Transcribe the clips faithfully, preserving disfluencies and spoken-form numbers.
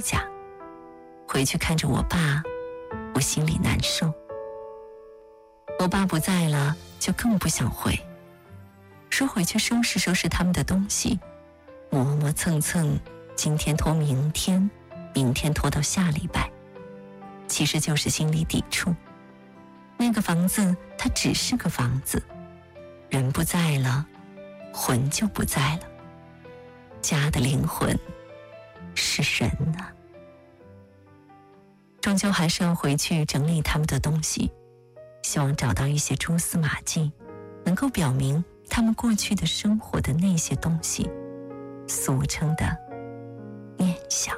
家。回去看着我爸，我心里难受。我爸不在了，就更不想回。说回去收拾收拾他们的东西，磨磨蹭蹭，今天拖明天，明天拖到下礼拜，其实就是心里抵触。那个房子它只是个房子，人不在了，魂就不在了。家的灵魂是人啊，终究还是要回去整理他们的东西，希望找到一些蛛丝马迹，能够表明他们过去的生活的那些东西，俗称的念想。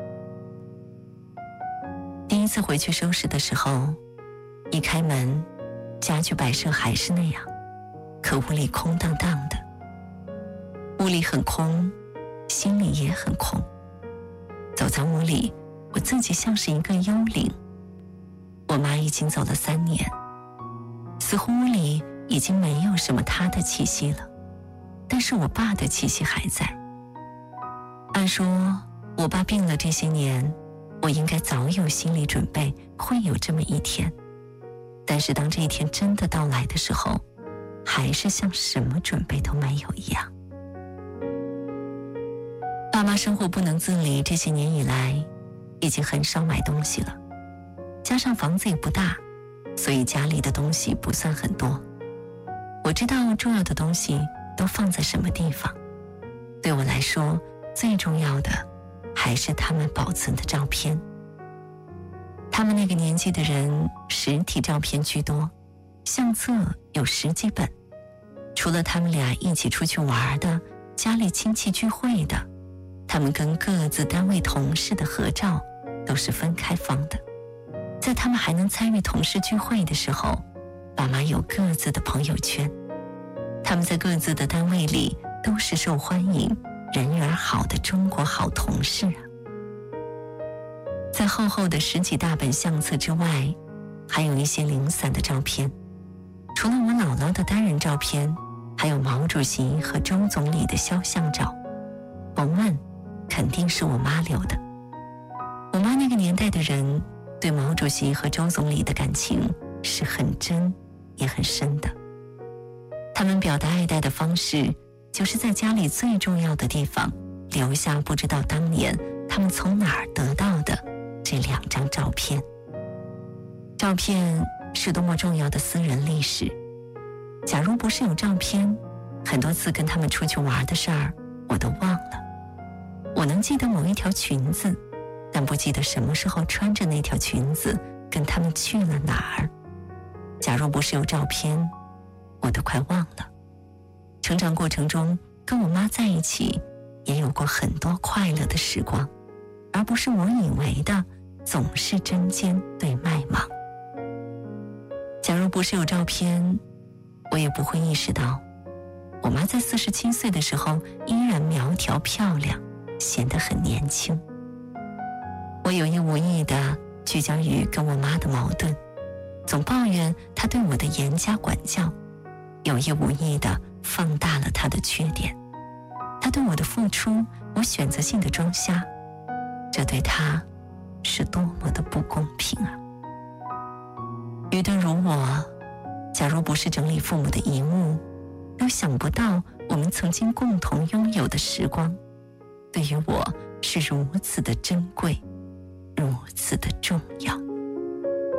第一次回去收拾的时候，一开门，家具摆设还是那样，可屋里空荡荡的。屋里很空，心里也很空。走在屋里，我自己像是一个幽灵。我妈已经走了三年，似乎屋里已经没有什么她的气息了，但是我爸的气息还在。按说我爸病了这些年，我应该早有心理准备会有这么一天，但是当这一天真的到来的时候，还是像什么准备都没有一样。爸妈生活不能自理，这些年以来已经很少买东西了，加上房子也不大，所以家里的东西不算很多。我知道重要的东西都放在什么地方，对我来说最重要的还是他们保存的照片。他们那个年纪的人，实体照片居多，相册有十几本。除了他们俩一起出去玩的，家里亲戚聚会的，他们跟各自单位同事的合照都是分开放的。在他们还能参与同事聚会的时候，爸妈有各自的朋友圈，他们在各自的单位里都是受欢迎、人缘好的中国好同事啊。在厚厚的十几大本相册之外，还有一些零散的照片。除了我姥姥的单人照片，还有毛主席和周总理的肖像照。甭问，肯定是我妈留的。我妈那个年代的人对毛主席和周总理的感情是很真也很深的。他们表达爱戴的方式，就是在家里最重要的地方留下不知道当年他们从哪儿得到的这两张照片。照片是多么重要的私人历史，假如不是有照片，很多次跟他们出去玩的事儿我都忘了。我能记得某一条裙子，但不记得什么时候穿着那条裙子跟他们去了哪儿。假如不是有照片，我都快忘了。成长过程中跟我妈在一起，也有过很多快乐的时光，而不是我以为的总是针尖对麦芒。假如不是有照片，我也不会意识到我妈在四十七岁的时候依然苗条漂亮，显得很年轻。我有意无意地聚焦于跟我妈的矛盾，总抱怨她对我的严加管教，有意无意地放大了她的缺点。她对我的付出，我选择性的装瞎，这对她是多么的不公平啊！愚钝如我，假如不是整理父母的遗物，都想不到我们曾经共同拥有的时光，对于我是如此的珍贵，如此的重要。